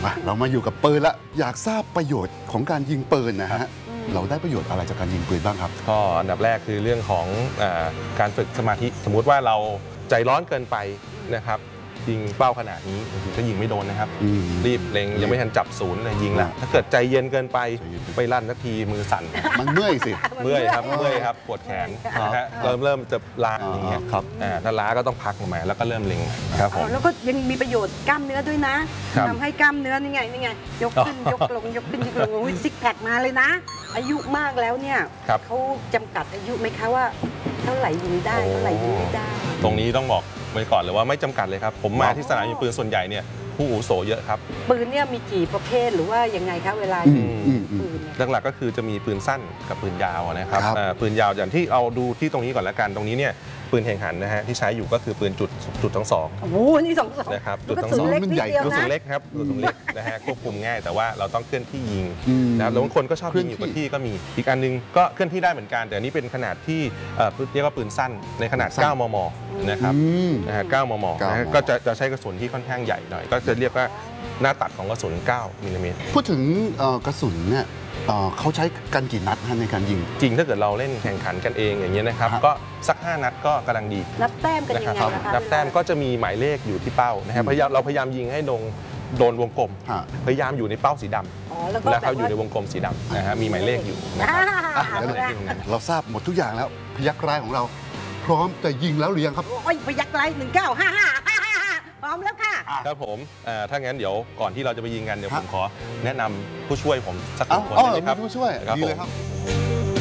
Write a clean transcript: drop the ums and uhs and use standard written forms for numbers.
เรามาอยู่กับปืนละอยากทราบประโยชน์ของการยิงปืนนะฮะเราได้ประโยชน์อะไรจากการยิงปืนบ้างครับก็อันดับแรกคือเรื่องของการฝึกสมาธิสมมุติว่าเราใจร้อนเกินไปนะครับยิงเป้าขนาดนี้ก็ยิงไม่โดนนะครับรีบเล็งยังไม่ทันจับศูนย์เลยยิงละถ้าเกิดใจเย็นเกินไปไปลั่นสักทีมือสั่นมันเมื่อยสิเมื่อยครับปวดแขนนะฮะเริ่มจะล้าอย่างเงี้ยครับถ้าล้าก็ต้องพักลงมาแล้วก็เริ่มเล็งครับผมแล้วก็ยังมีประโยชน์กล้ามเนื้อด้วยนะทำให้กล้ามเนื้อนี่ไงยกขึ้นยกลงยกขึ้นยกลงซิกแพคมาเลยนะอายุมากแล้วเนี่ยเขาจำกัดอายุไหมคะว่าเท่าไหร่ยิงได้เท่าไหร่ยิงไม่ได้ตรงนี้ต้องบอกไว้ก่อนเลยว่าไม่จำกัดเลยครับผมมาที่สนามยิงปืนส่วนใหญ่เนี่ยผู้อาวุโสเยอะครับปืนเนี่ยมีกี่ประเภทหรือว่ายังไงคะเวลายิงปืนหลักๆก็คือจะมีปืนสั้นกับปืนยาวนะครับปืนยาวอย่างที่เอาดูที่ตรงนี้ก่อนละกันตรงนี้เนี่ยปืนแข่งขันนะฮะที่ใช้อยู่ก็คือปืนจุดทั้งสองโอ้โหนี่2 นะครับจุดทั้งสองมันใหญ่กระสุนเล็กครับกระสุนเล็กนะฮะควบคุมง่ายแต่ว่าเราต้องเคลื่อนที่ยิงนะครับแล้วบางคนก็ชอบยิงอยู่กับที่ก็มีอีกอันนึงก็เคลื่อนที่ได้เหมือนกันแต่อันนี้เป็นขนาดที่เรียกว่าปืนสั้นในขนาด9 มมนะครับ9 มมก็จะใช้กระสุนที่ค่อนข้างใหญ่หน่อยก็จะเรียกว่าหน้าตัดของกระสุน9 มิลลิเมตรพูดถึงกระสุนเนี่ยเขาใช้กันกี่นัดในการยิงจริงถ้าเกิดเราเล่นแข่งขันกันเองอย่างเงี้ยนะครับก็สัก5 นัดก็กำลังดีนับแต้มกันยังไงนับแต้มก็จะมีหมายเลขอยู่ที่เป้านะครับเราพยายามยิงให้โดนวงกลมพยายามอยู่ในเป้าสีดำแล้วเขาอยู่ในวงกลมสีดำนะฮะมีหมายเลขอยู่นะครับเราทราบหมดทุกอย่างแล้วพยัคฆ์ร้ายของเราพร้อมจะยิงแล้วหรือยังครับโอ้ยพยัคฆ์ร้าย1955พร้อมแล้วค่ะครับผมถ้างั้นเดี๋ยวก่อนที่เราจะไปยิงกันเดี๋ยวผมขอแนะนำผู้ช่วยผมสัก1 คนได้ไหมครับผู้ช่วยดีเลยครับ